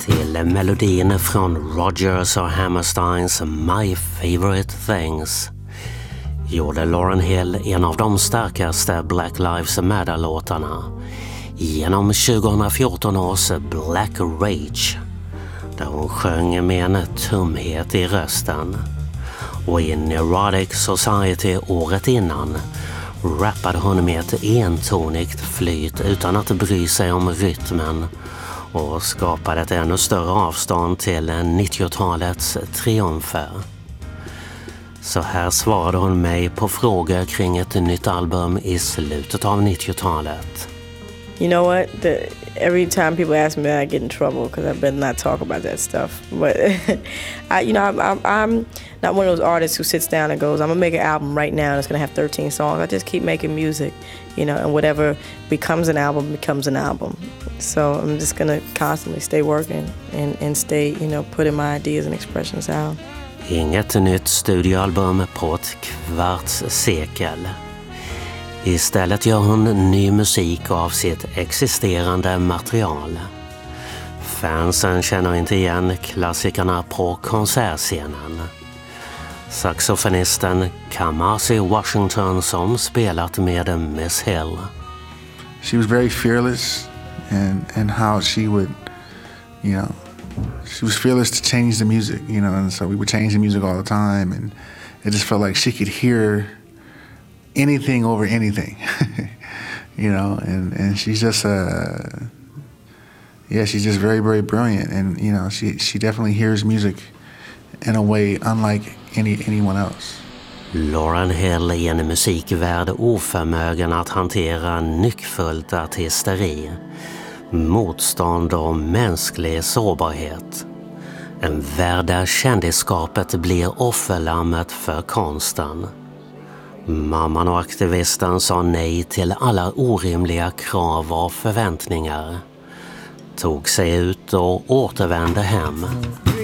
till melodin från Rodgers och Hammersteins My Favorite Things gjorde Lauryn Hill en av de starkaste Black Lives Matter-låtarna genom 2014 års Black Rage, där hon sjöng med en tumhet i rösten. Och i Neurotic Society året innan rappade hon med ett entonigt flyt utan att bry sig om rytmen och skapade ett ännu större avstånd till 90-talets triumfer. Så här svarade hon mig på frågor kring ett nytt album i slutet av 90-talet. You know what? Every time people ask me, I get in trouble because I better not talk about that stuff. But I'm not one of those artists who sits down and goes, "I'm gonna make an album right now and it's gonna have 13 songs." I just keep making music, and whatever becomes an album. So I'm just gonna constantly stay working and stay, putting my ideas and expressions out. Inget nytt studioalbum på ett kvarts sekel. Istället gör hon ny musik av sitt existerande material. Fansen känner inte igen klassikerna på konsertscenen. Saxofonisten Kamasi Washington som spelat med Miss Hill. She was very fearless and how she would, she was fearless to change the music, and so we would change the music all the time, and it just felt like she could hear anything over anything, and she's just she's just very, very brilliant, and she definitely hears music in a way unlike anyone else. Lauryn Hill är en musikvärld oförmögen att hantera nyckfullt artisteri, motstånd och mänsklig sårbarhet. En värld där kändisskapet blir offerlammet för konsten. Mamman och aktivisten sa nej till alla orimliga krav och förväntningar, tog sig ut och återvände hem.